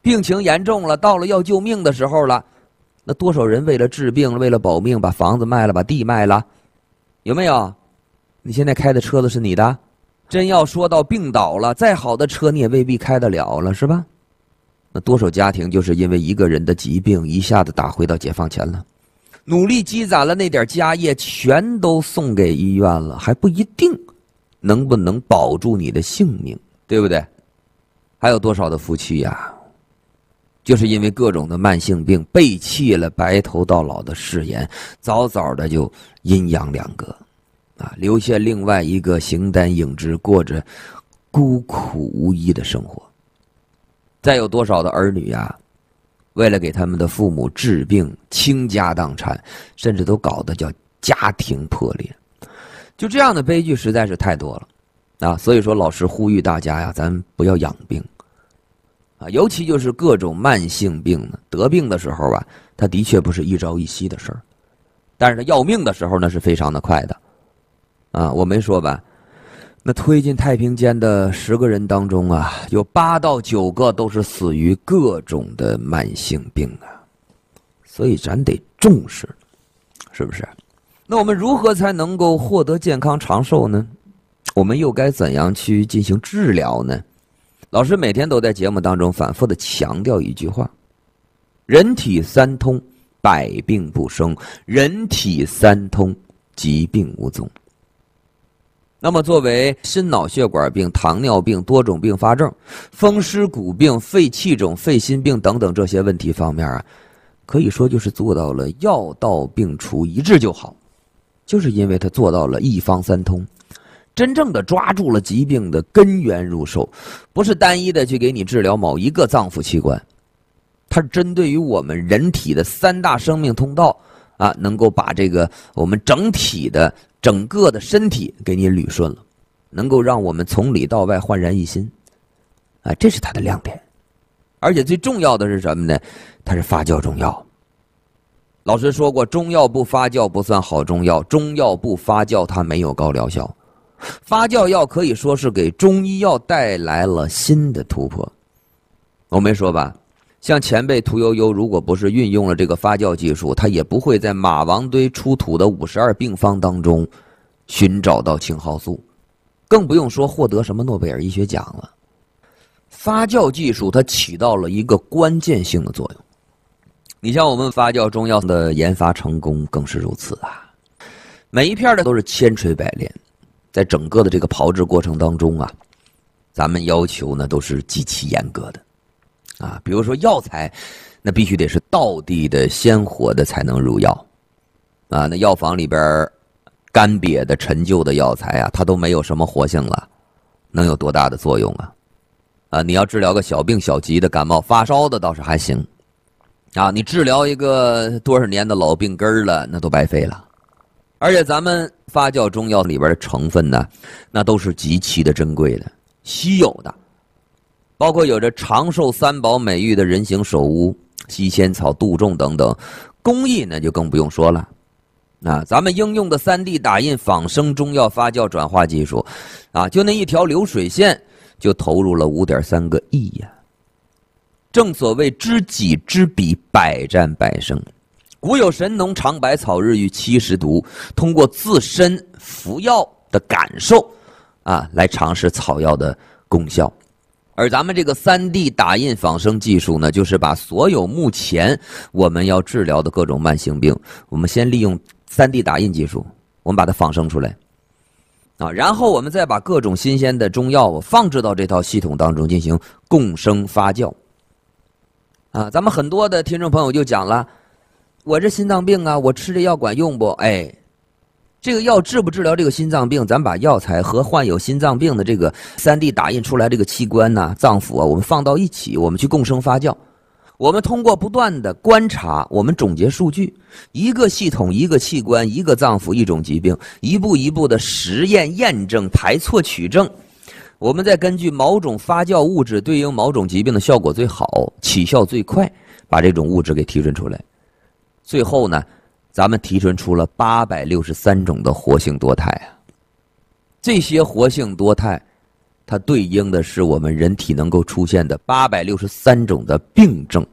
病情严重了，到了要救命的时候了，那多少人为了治病，为了保命，把房子卖了，把地卖了，有没有？你现在开的车子是你的，真要说到病倒了，再好的车你也未必开得了了，是吧？那多少家庭就是因为一个人的疾病，一下子打回到解放前了，努力积攒了那点家业，全都送给医院了，还不一定能不能保住你的性命，对不对？还有多少的夫妻呀，就是因为各种的慢性病，背弃了白头到老的誓言，早早的就阴阳两隔啊，留下另外一个形单影只，过着孤苦无依的生活。再有多少的儿女啊，为了给他们的父母治病，倾家荡产，甚至都搞得叫家庭破裂。就这样的悲剧实在是太多了啊！所以说老师呼吁大家呀，咱不要养病啊，尤其就是各种慢性病呢，得病的时候啊，它的确不是一朝一夕的事儿，但是它要命的时候呢是非常的快的啊！我没说吧，那推进太平间的10个人当中啊，有8到9个都是死于各种的慢性病啊，所以咱得重视，是不是？那我们如何才能够获得健康长寿呢？我们又该怎样去进行治疗呢？老师每天都在节目当中反复的强调一句话：人体三通，百病不生；人体三通，疾病无踪。那么作为心脑血管病、糖尿病、多种并发症、风湿骨病、肺气肿、肺心病等等这些问题方面啊，可以说就是做到了药到病除，一治就好，就是因为它做到了一方三通，真正的抓住了疾病的根源入手，不是单一的去给你治疗某一个脏腑器官，它是针对于我们人体的3大生命通道啊，能够把这个我们整体的整个的身体给你捋顺了，能够让我们从里到外焕然一新啊，这是它的亮点。而且最重要的是什么呢？它是发酵中药。老师说过，中药不发酵不算好中药，中药不发酵它没有高疗效。发酵药可以说是给中医药带来了新的突破。我没说吧，像前辈屠呦呦如果不是运用了这个发酵技术，他也不会在马王堆出土的52病方当中寻找到青蒿素，更不用说获得什么诺贝尔医学奖了。发酵技术它起到了一个关键性的作用。你像我们发酵中药的研发成功更是如此啊，每一片的都是千锤百炼，在整个的这个炮制过程当中啊，咱们要求呢都是极其严格的啊。比如说药材，那必须得是道地的鲜活的才能入药啊。那药房里边干瘪的陈旧的药材啊，它都没有什么活性了，能有多大的作用啊？啊，你要治疗个小病小疾的感冒发烧的倒是还行啊，你治疗一个多少年的老病根了，那都白费了。而且咱们发酵中药里边的成分呢，那都是极其的珍贵的、稀有的，包括有着长寿3宝美誉的人形首乌、西仙草、杜仲等等，工艺呢就更不用说了。啊，咱们应用的3D 打印仿生中药发酵转化技术，啊，就那一条流水线就投入了5.3个亿呀。正所谓知己知彼，百战百胜。古有神农尝百草，日遇70毒，通过自身服药的感受啊，来尝试草药的功效。而咱们这个3D 打印仿生技术呢，就是把所有目前我们要治疗的各种慢性病，我们先利用3D 打印技术，我们把它仿生出来啊，然后我们再把各种新鲜的中药放置到这套系统当中进行共生发酵啊。咱们很多的听众朋友就讲了，我这心脏病啊，我吃这药管用不？哎，这个药治不治疗这个心脏病，咱把药材和患有心脏病的这个3D 打印出来这个器官呐、脏腑啊，我们放到一起，我们去共生发酵。我们通过不断的观察，我们总结数据，一个系统、一个器官、一个脏腑、一种疾病，一步一步的实验验证、排错取证，我们再根据某种发酵物质对应某种疾病的效果最好、起效最快，把这种物质给提纯出来。最后呢，咱们提纯出了863种的活性多肽啊。这些活性多肽它对应的是我们人体能够出现的863种的病症。